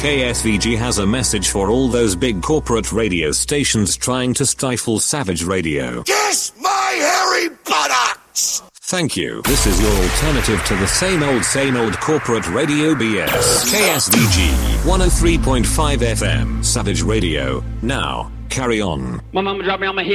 KSVG has a message for all those big corporate radio stations trying to stifle Savage Radio. Kiss my hairy buttocks! Thank you. This is your alternative to the same old corporate radio BS. KSVG 103.5 FM. Savage Radio. Now, carry on. My mama dropped me on my head.